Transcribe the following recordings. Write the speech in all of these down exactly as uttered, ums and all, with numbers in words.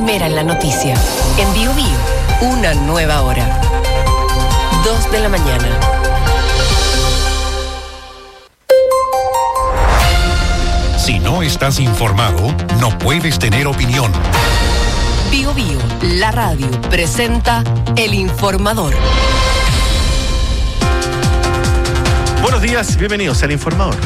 primera en la noticia. En Bio Bio, una nueva hora. Dos de la mañana. Si no estás informado, no puedes tener opinión. Bio Bio, la radio, presenta El Informador. Buenos días, bienvenidos al Informador.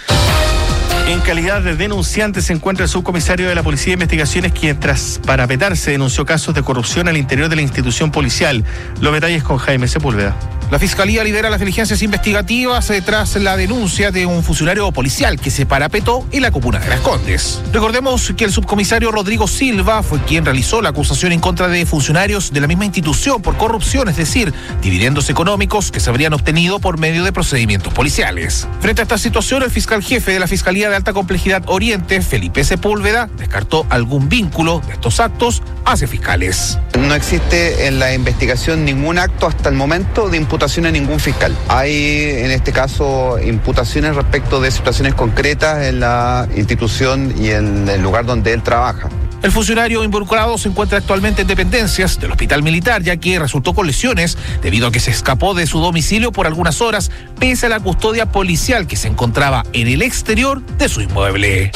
En calidad de denunciante se encuentra el subcomisario de la Policía de Investigaciones, quien tras parapetarse denunció casos de corrupción al interior de la institución policial. Los detalles con Jaime Sepúlveda. La Fiscalía lidera las diligencias investigativas eh, tras la denuncia de un funcionario policial que se parapetó en la comuna de Las Condes. Recordemos que el subcomisario Rodrigo Silva fue quien realizó la acusación en contra de funcionarios de la misma institución por corrupción, es decir, dividendos económicos que se habrían obtenido por medio de procedimientos policiales. Frente a esta situación, el fiscal jefe de la Fiscalía de Alta Complejidad Oriente, Felipe Sepúlveda, descartó algún vínculo de estos actos hacia fiscales. No existe en la investigación ningún acto hasta el momento de imputación a ningún fiscal. Hay en este caso imputaciones respecto de situaciones concretas en la institución y en el lugar donde él trabaja. El funcionario involucrado se encuentra actualmente en dependencias del Hospital Militar, ya que resultó con lesiones debido a que se escapó de su domicilio por algunas horas, pese a la custodia policial que se encontraba en el exterior de su inmueble.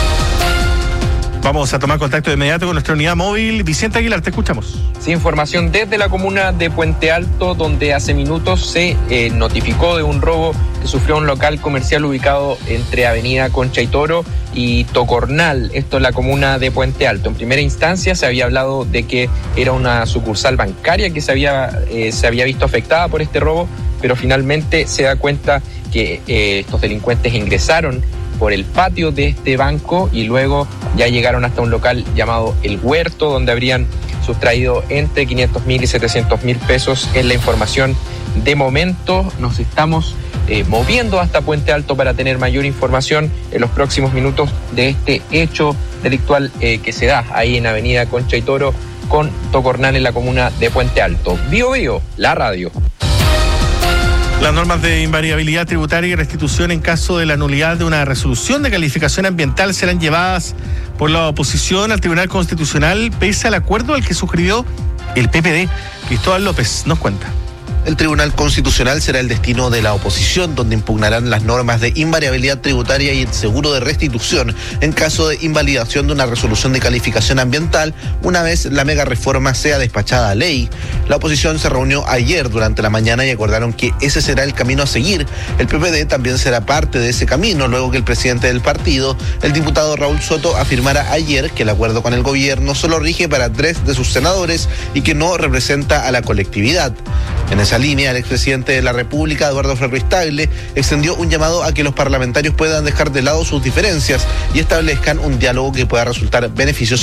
Vamos a tomar contacto de inmediato con nuestra unidad móvil. Vicente Aguilar, te escuchamos. Sí, información desde la comuna de Puente Alto, donde hace minutos se eh, notificó de un robo que sufrió un local comercial ubicado entre Avenida Concha y Toro y Tocornal. Esto es la comuna de Puente Alto. En primera instancia se había hablado de que era una sucursal bancaria que se había, eh, se había visto afectada por este robo, pero finalmente se da cuenta que eh, estos delincuentes ingresaron por el patio de este banco y luego ya llegaron hasta un local llamado El Huerto, donde habrían sustraído entre quinientos mil y setecientos mil pesos. En la información de momento nos estamos eh, moviendo hasta Puente Alto para tener mayor información en los próximos minutos de este hecho delictual eh, que se da ahí en Avenida Concha y Toro con Tocornal en la comuna de Puente Alto. Bio Bio, la radio. Las normas de invariabilidad tributaria y restitución en caso de la nulidad de una resolución de calificación ambiental serán llevadas por la oposición al Tribunal Constitucional, pese al acuerdo al que suscribió el P P D. Cristóbal López nos cuenta. El Tribunal Constitucional será el destino de la oposición, donde impugnarán las normas de invariabilidad tributaria y el seguro de restitución en caso de invalidación de una resolución de calificación ambiental, una vez la mega reforma sea despachada a ley. La oposición se reunió ayer durante la mañana y acordaron que ese será el camino a seguir. El P P D también será parte de ese camino, luego que el presidente del partido, el diputado Raúl Soto, afirmara ayer que el acuerdo con el gobierno solo rige para tres de sus senadores y que no representa a la colectividad. En esa línea, el expresidente de la República, Eduardo Frei Tagle, extendió un llamado a que los parlamentarios puedan dejar de lado sus diferencias y establezcan un diálogo que pueda resultar beneficioso